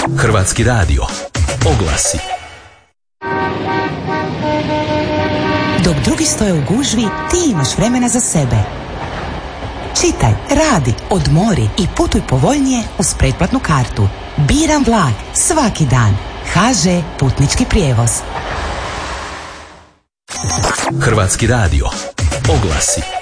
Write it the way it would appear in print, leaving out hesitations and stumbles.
Hrvatski radio. Oglasi. Dok drugi stoje u gužvi, ti imaš vremena za sebe. Čitaj, radi, odmori i putuj povoljnije uz pretplatnu kartu. Biram vlak svaki dan. HŽ Putnički prijevoz. Hrvatski radio. Oglasi.